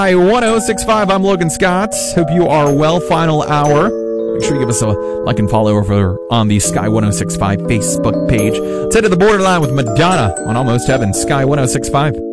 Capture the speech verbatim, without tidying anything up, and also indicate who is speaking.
Speaker 1: Sky one oh six point five, I'm Logan Scott. Hope you are well. Final hour. Make sure you give us a like and follow over on the Sky one oh six point five Facebook page. Let's head to the borderline with Madonna on Almost Heaven. Sky one oh six point five.